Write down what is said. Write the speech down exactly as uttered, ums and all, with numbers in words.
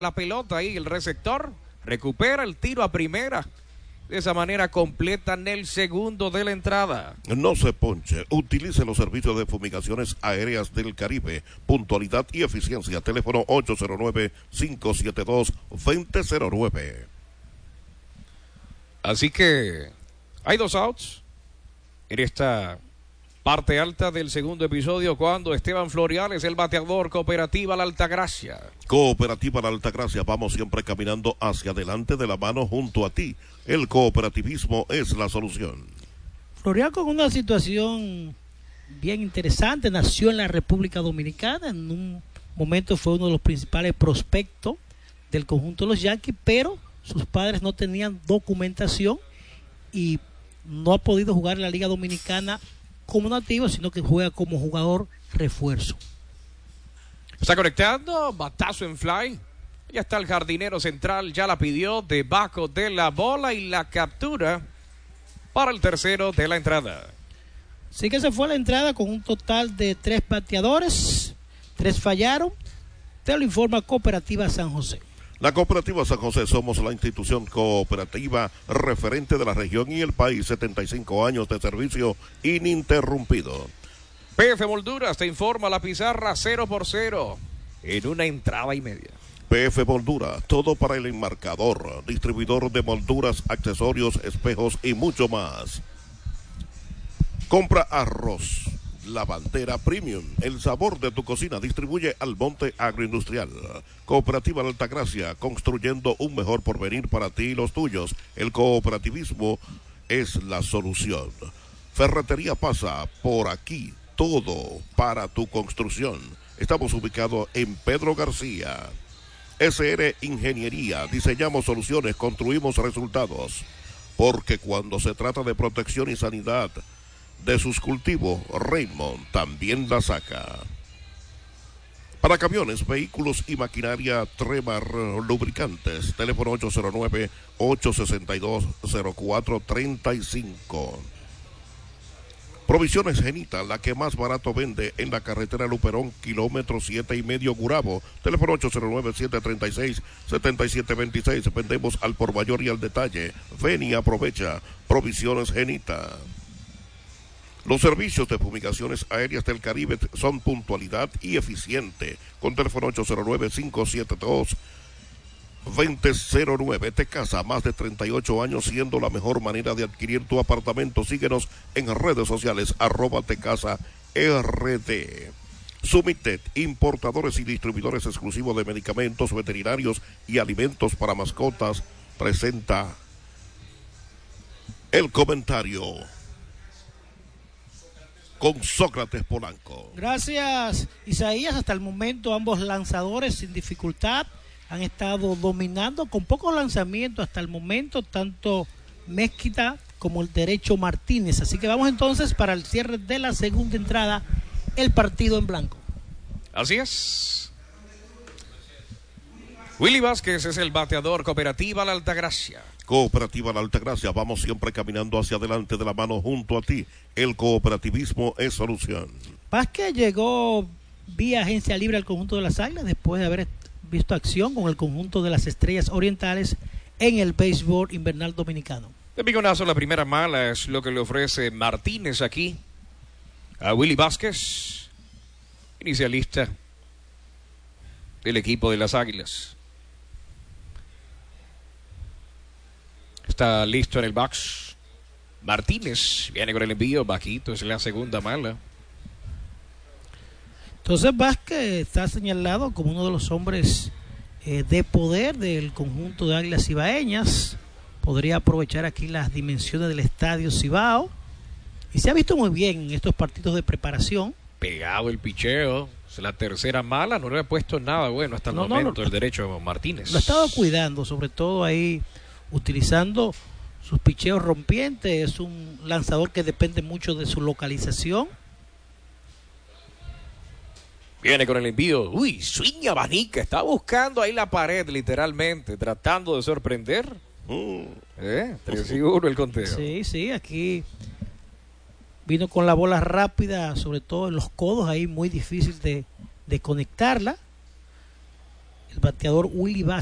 la pelota ahí, el receptor recupera el tiro a primera. De esa manera completan el segundo de la entrada. No se ponche. Utilice los servicios de fumigaciones aéreas del Caribe. Puntualidad y eficiencia. Teléfono ocho cero nueve, cinco siete dos, dos cero cero nueve. Así que hay dos outs en esta parte alta del segundo episodio cuando Esteban Floriales, el bateador, Cooperativa La Altagracia. Cooperativa La Altagracia, vamos siempre caminando hacia adelante de la mano junto a ti. El cooperativismo es la solución. Florial con una situación bien interesante, nació en la República Dominicana, en un momento fue uno de los principales prospectos del conjunto de los Yankees, pero sus padres no tenían documentación y no ha podido jugar en la Liga Dominicana como nativo, sino que juega como jugador refuerzo. Está conectando, batazo en fly. Ya está el jardinero central, ya la pidió debajo de la bola y la captura para el tercero de la entrada. Sí que se fue a la entrada con un total de tres bateadores, tres fallaron. Te lo informa Cooperativa San José. La Cooperativa San José, somos la institución cooperativa referente de la región y el país, setenta y cinco años de servicio ininterrumpido. P F Molduras te informa la pizarra cero por cero en una entrada y media. P F Moldura, todo para el enmarcador, distribuidor de molduras, accesorios, espejos y mucho más. Compra arroz, La Bandera Premium, el sabor de tu cocina, distribuye Almonte Agroindustrial. Cooperativa La Altagracia, construyendo un mejor porvenir para ti y los tuyos. El cooperativismo es la solución. Ferretería Pasa, por aquí, todo para tu construcción. Estamos ubicados en Pedro García. S R Ingeniería, diseñamos soluciones, construimos resultados. Porque cuando se trata de protección y sanidad de sus cultivos, Raymond también la saca. Para camiones, vehículos y maquinaria, Tremar Lubricantes, teléfono ocho cero nueve, ocho seis dos, cero cuatro tres cinco. Provisiones Genita, la que más barato vende en la carretera Luperón, kilómetro siete y medio Gurabo, teléfono ocho cero nueve, siete tres seis, siete siete dos seis. Vendemos al por mayor y al detalle. Ven y aprovecha. Provisiones Genita. Los servicios de fumigaciones aéreas del Caribe son puntualidad y eficiente. Con teléfono ocho cero nueve, cinco siete dos, dos cero cero nueve. Te casa más de treinta y ocho años siendo la mejor manera de adquirir tu apartamento. Síguenos en redes sociales, arroba te casa R D. Sumitet, importadores y distribuidores exclusivos de medicamentos veterinarios y alimentos para mascotas, presenta el comentario con Sócrates Polanco. Gracias, Isaías. Hasta el momento ambos lanzadores sin dificultad han estado dominando con pocos lanzamientos hasta el momento, tanto Mezquita como el derecho Martínez. Así que vamos entonces para el cierre de la segunda entrada, el partido en blanco. Así es. Willy Vázquez es el bateador. Cooperativa La Altagracia. Cooperativa La Altagracia, vamos siempre caminando hacia adelante de la mano junto a ti. El cooperativismo es solución. Vázquez llegó vía agencia libre al conjunto de las Águilas después de haber visto acción con el conjunto de las Estrellas Orientales en el béisbol invernal dominicano. De piconazo, la primera mala es lo que le ofrece Martínez aquí a Willy Vázquez, inicialista del equipo de las Águilas. Está listo en el box Martínez, viene con el envío, bajito, es la segunda mala. Entonces Vázquez está señalado como uno de los hombres eh, de poder del conjunto de Águilas Cibaeñas. Podría aprovechar aquí las dimensiones del estadio Cibao y se ha visto muy bien en estos partidos de preparación. Pegado el picheo, es la tercera mala, no le ha puesto nada bueno hasta el no, momento no, no, el derecho Martínez. Lo ha estado cuidando, sobre todo ahí utilizando sus picheos rompientes. Es un lanzador que depende mucho de su localización. Viene con el envío. Uy, swing abanica. Está buscando ahí la pared, literalmente, tratando de sorprender. Mm. ¿Eh? tres y uno el conteo. Sí, sí, aquí vino con la bola rápida, sobre todo en los codos, ahí muy difícil de, de conectarla. el bateador Willy Vázquez.